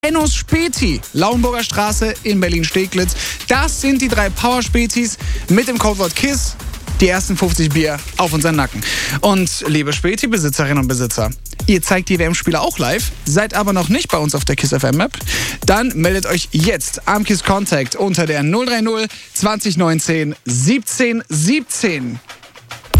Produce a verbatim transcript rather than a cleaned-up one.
Ennos Späti, Lauenburger Straße in Berlin-Steglitz. Das sind die drei Power-Spätis mit dem Codewort KISS. Die ersten fünfzig Bier auf unseren Nacken. Und liebe Späti-Besitzerinnen und Besitzer, ihr zeigt die W M-Spiele auch live, seid aber noch nicht bei uns auf der KISS F M-App, dann meldet euch jetzt am KISS Contact unter der null drei null zwanzig neunzehn siebzehn siebzehn.